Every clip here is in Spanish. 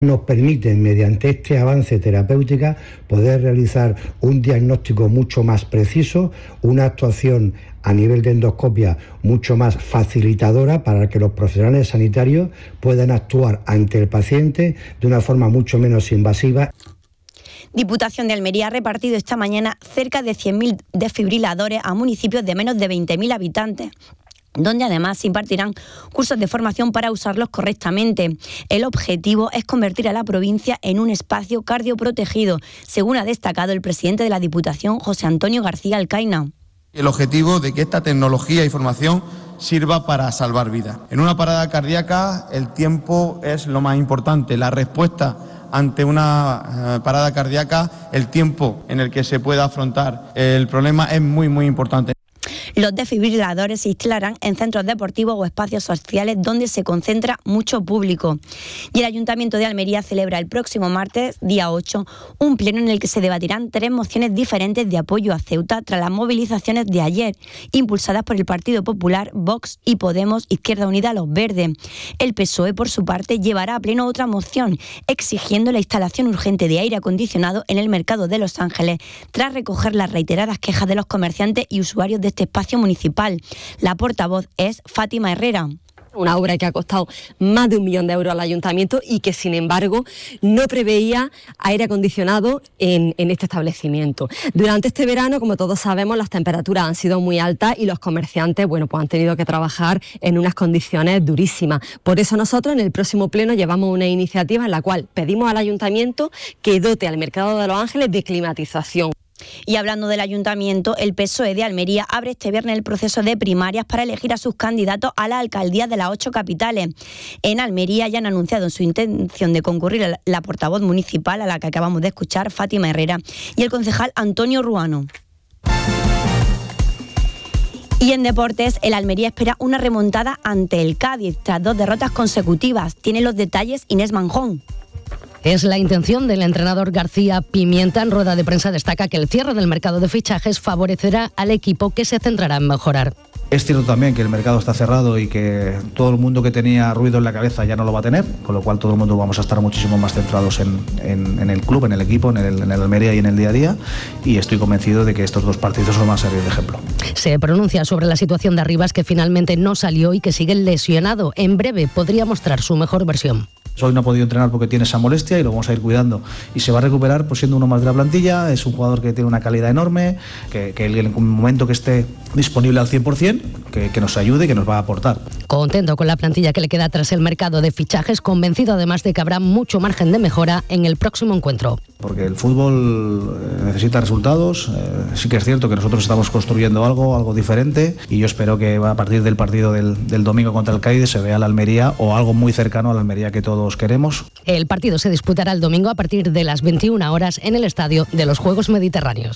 Nos permiten, mediante este avance terapéutico, poder realizar un diagnóstico mucho más preciso, una actuación a nivel de endoscopia mucho más facilitadora para que los profesionales sanitarios puedan actuar ante el paciente de una forma mucho menos invasiva. Diputación de Almería ha repartido esta mañana cerca de 100.000 desfibriladores a municipios de menos de 20.000 habitantes, donde además se impartirán cursos de formación para usarlos correctamente. El objetivo es convertir a la provincia en un espacio cardioprotegido, según ha destacado el presidente de la Diputación, José Antonio García Alcaina. El objetivo de que esta tecnología y formación sirva para salvar vidas. En una parada cardíaca el tiempo es lo más importante, la respuesta ante una parada cardíaca, el tiempo en el que se pueda afrontar el problema es muy importante. Los desfibriladores se instalarán en centros deportivos o espacios sociales donde se concentra mucho público. Y el Ayuntamiento de Almería celebra el próximo martes, día 8, un pleno en el que se debatirán 3 mociones diferentes de apoyo a Ceuta tras las movilizaciones de ayer, impulsadas por el Partido Popular, Vox y Podemos, Izquierda Unida, Los Verdes. El PSOE, por su parte, llevará a pleno otra moción, exigiendo la instalación urgente de aire acondicionado en el mercado de Los Ángeles, tras recoger las reiteradas quejas de los comerciantes y usuarios de este espacio municipal. La portavoz es Fátima Herrera. Una obra que ha costado más de 1 millón de euros al ayuntamiento y que, sin embargo, no preveía aire acondicionado en este establecimiento. Durante este verano, como todos sabemos, las temperaturas han sido muy altas y los comerciantes, pues han tenido que trabajar en unas condiciones durísimas. Por eso nosotros, en el próximo pleno, llevamos una iniciativa en la cual pedimos al ayuntamiento que dote al mercado de Los Ángeles de climatización. Y hablando del Ayuntamiento, el PSOE de Almería abre este viernes el proceso de primarias para elegir a sus candidatos a la alcaldía de las 8 capitales. En Almería ya han anunciado su intención de concurrir la portavoz municipal, a la que acabamos de escuchar, Fátima Herrera, y el concejal Antonio Ruano. Y en deportes, el Almería espera una remontada ante el Cádiz tras 2 derrotas consecutivas. Tiene los detalles Inés Manjón. Es la intención del entrenador García Pimienta. En rueda de prensa destaca que el cierre del mercado de fichajes favorecerá al equipo, que se centrará en mejorar. Es cierto también que el mercado está cerrado y que todo el mundo que tenía ruido en la cabeza ya no lo va a tener, con lo cual todo el mundo vamos a estar muchísimo más centrados en el club, en el equipo, en el Almería y en el día a día, y estoy convencido de que estos 2 partidos nos van a servir de ejemplo. Se pronuncia sobre la situación de Arribas, que finalmente no salió y que sigue lesionado. En breve podría mostrar su mejor versión. Hoy no ha podido entrenar porque tiene esa molestia y lo vamos a ir cuidando. Y se va a recuperar pues siendo uno más de la plantilla. Es un jugador que tiene una calidad enorme, que en un momento que esté disponible al 100%, que nos ayude y que nos va a aportar. Contento con la plantilla que le queda tras el mercado de fichajes, convencido además de que habrá mucho margen de mejora en el próximo encuentro. Porque el fútbol necesita resultados. Sí que es cierto que nosotros estamos construyendo algo diferente, y yo espero que a partir del partido del domingo contra el Cádiz se vea la Almería, o algo muy cercano a la Almería que todos queremos. El partido se disputará el domingo a partir de las 21 horas en el Estadio de los Juegos Mediterráneos.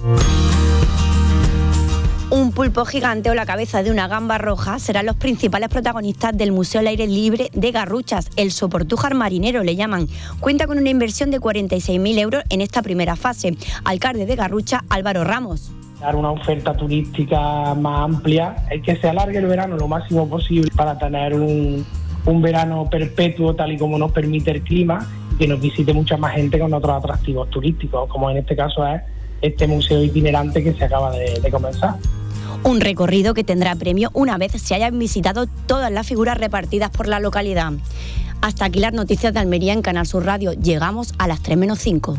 Un pulpo gigante o la cabeza de una gamba roja serán los principales protagonistas del Museo al Aire Libre de Garruchas. El Soportújar marinero le llaman. Cuenta con una inversión de 46.000 euros en esta primera fase. Alcalde de Garrucha, Álvaro Ramos. Dar una oferta turística más amplia, es que se alargue el verano lo máximo posible para tener un verano perpetuo tal y como nos permite el clima, y que nos visite mucha más gente con otros atractivos turísticos, como en este caso es este museo itinerante que se acaba de comenzar. Un recorrido que tendrá premio una vez se hayan visitado todas las figuras repartidas por la localidad. Hasta aquí las noticias de Almería en Canal Sur Radio. Llegamos a las 3 menos 5.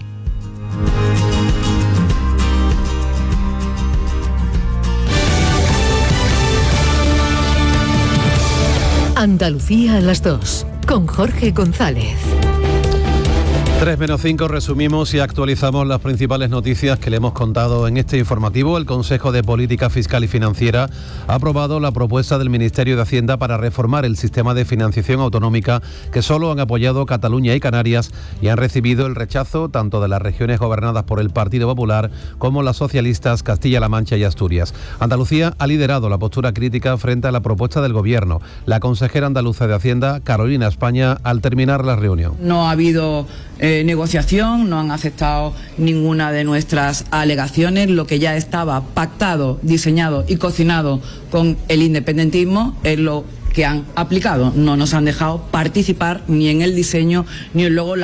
Andalucía a las 2, con Jorge González. 3 menos 5, resumimos y actualizamos las principales noticias que le hemos contado en este informativo. El Consejo de Política Fiscal y Financiera ha aprobado la propuesta del Ministerio de Hacienda para reformar el sistema de financiación autonómica, que solo han apoyado Cataluña y Canarias, y han recibido el rechazo tanto de las regiones gobernadas por el Partido Popular como las socialistas Castilla-La Mancha y Asturias. Andalucía ha liderado la postura crítica frente a la propuesta del Gobierno. La consejera andaluza de Hacienda, Carolina España, al terminar la reunión. No ha habido negociación, no han aceptado ninguna de nuestras alegaciones. Lo que ya estaba pactado, diseñado y cocinado con el independentismo es lo que han aplicado. No nos han dejado participar ni en el diseño ni en luego la